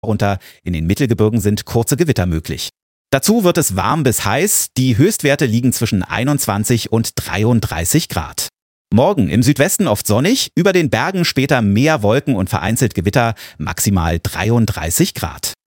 Darunter in den Mittelgebirgen sind kurze Gewitter möglich. Dazu wird es warm bis heiß. Die Höchstwerte liegen zwischen 21 und 33 Grad. Morgen im Südwesten oft sonnig, über den Bergen später mehr Wolken und vereinzelt Gewitter, maximal 33 Grad.